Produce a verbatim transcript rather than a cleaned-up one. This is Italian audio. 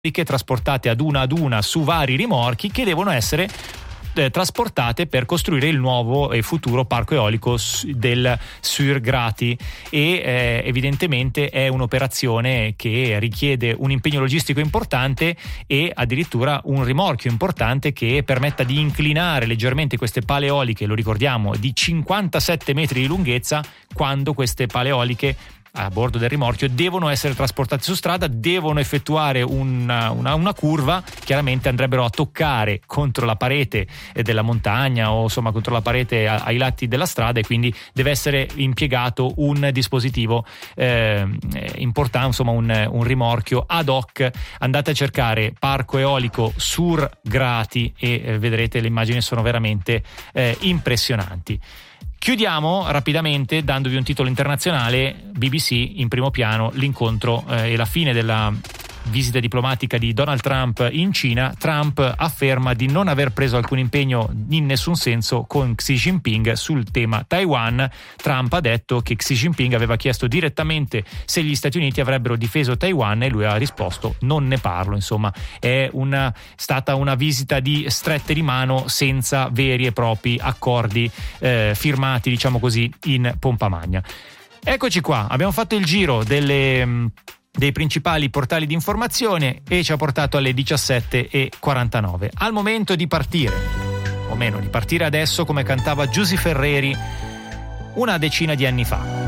trasportate ad una ad una su vari rimorchi che devono essere eh, trasportate per costruire il nuovo e futuro parco eolico del Sur Grati, e eh, evidentemente è un'operazione che richiede un impegno logistico importante e addirittura un rimorchio importante che permetta di inclinare leggermente queste pale eoliche, lo ricordiamo, di cinquantasette metri di lunghezza, quando queste pale eoliche a bordo del rimorchio devono essere trasportate su strada, devono effettuare una, una, una curva, chiaramente andrebbero a toccare contro la parete della montagna o insomma contro la parete ai lati della strada, e quindi deve essere impiegato un dispositivo eh, importante, insomma un, un rimorchio ad hoc. Andate a cercare Parco Eolico Sur Grati e eh, vedrete, le immagini sono veramente eh, impressionanti. Chiudiamo rapidamente dandovi un titolo internazionale. B B C in primo piano, l'incontro eh, e la fine della visita diplomatica di Donald Trump in Cina. Trump afferma di non aver preso alcun impegno in nessun senso con Xi Jinping sul tema Taiwan. Trump ha detto che Xi Jinping aveva chiesto direttamente se gli Stati Uniti avrebbero difeso Taiwan e lui ha risposto non ne parlo. Insomma, è una, stata una visita di strette di mano senza veri e propri accordi eh, firmati, diciamo così, in pompa magna. Eccoci qua, abbiamo fatto il giro delle dei principali portali di informazione e ci ha portato alle diciassette e quarantanove. Al momento di partire, o meno di partire adesso, come cantava Giusy Ferreri una decina di anni fa.